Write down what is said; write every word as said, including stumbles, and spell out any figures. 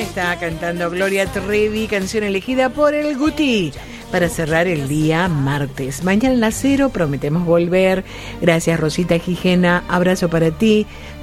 Está cantando Gloria Trevi, canción elegida por el Guti para cerrar el día martes. Mañana a las cero prometemos volver. Gracias, Rosita Gijena, abrazo para ti.